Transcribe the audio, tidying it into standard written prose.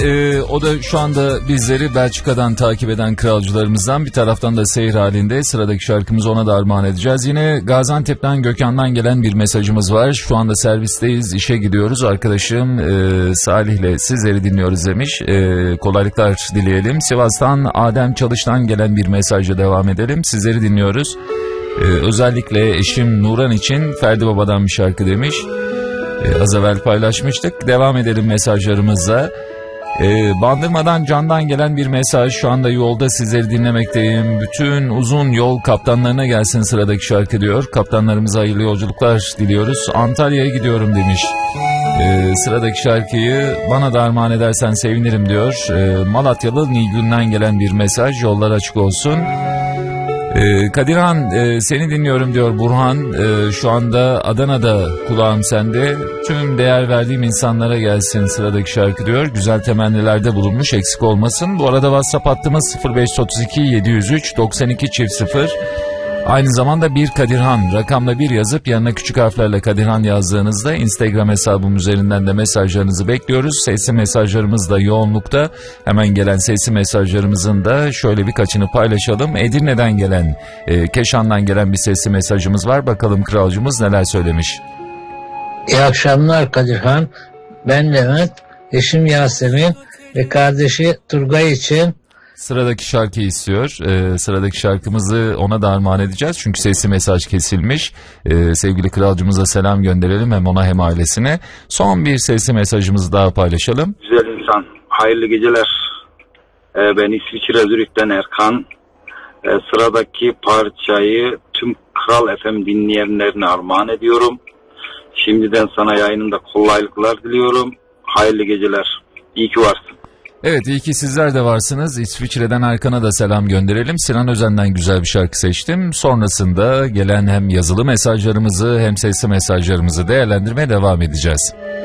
O da şu anda bizleri Belçika'dan takip eden kralcılarımızdan, bir taraftan da seyir halinde. Sıradaki şarkımızı ona da armağan edeceğiz. Yine Gaziantep'ten Gökhan'dan gelen bir mesajımız var. Şu anda servisteyiz, işe gidiyoruz. Arkadaşım Salih'le sizleri dinliyoruz demiş. Kolaylıklar dileyelim. Sivas'tan Adem Çalış'tan gelen bir mesajla devam edelim. Sizleri dinliyoruz. Özellikle eşim Nuran için Ferdi Baba'dan bir şarkı demiş. Az evvel paylaşmıştık. Devam edelim mesajlarımızla. Bandırmadan Can'dan gelen bir mesaj. Şu anda yolda sizleri dinlemekteyim. Bütün uzun yol kaptanlarına gelsin sıradaki şarkı diyor. Kaptanlarımıza hayırlı yolculuklar diliyoruz. Antalya'ya gidiyorum demiş. Sıradaki şarkıyı bana da armağan edersen sevinirim diyor. Malatyalı Nilgün'den gelen bir mesaj. Yollar açık olsun. Kadirhan seni dinliyorum diyor Burhan. Şu anda Adana'da, kulağım sende. Tüm değer verdiğim insanlara gelsin sıradaki şarkı diyor. Güzel temennilerde bulunmuş, eksik olmasın. Bu arada WhatsApp hattımız 0532 703 92 0. Aynı zamanda bir Kadirhan, rakamla bir yazıp yanına küçük harflerle Kadirhan yazdığınızda Instagram hesabım üzerinden de mesajlarınızı bekliyoruz. Sesli mesajlarımız da yoğunlukta. Hemen gelen sesli mesajlarımızın da şöyle birkaçını paylaşalım. Edirne'den gelen, Keşan'dan gelen bir sesli mesajımız var. Bakalım kralcımız neler söylemiş. İyi akşamlar Kadirhan. Ben Levent, eşim Yasemin ve kardeşi Turgay için sıradaki şarkıyı istiyor. Sıradaki şarkımızı ona da armağan edeceğiz. Çünkü sesli mesaj kesilmiş. Sevgili kralcımıza selam gönderelim hem ona hem ailesine. Son bir sesli mesajımızı daha paylaşalım. Güzel insan, hayırlı geceler. Ben İsviçre Zürih'ten Erkan. Sıradaki parçayı tüm Kral FM dinleyenlerine armağan ediyorum. Şimdiden sana yayınında kolaylıklar diliyorum. Hayırlı geceler. İyi ki varsın. Evet, iyi ki sizler de varsınız. İsviçre'den Erkan'a da selam gönderelim. Sinan Özen'den güzel bir şarkı seçtim. Sonrasında gelen hem yazılı mesajlarımızı hem sesli mesajlarımızı değerlendirmeye devam edeceğiz.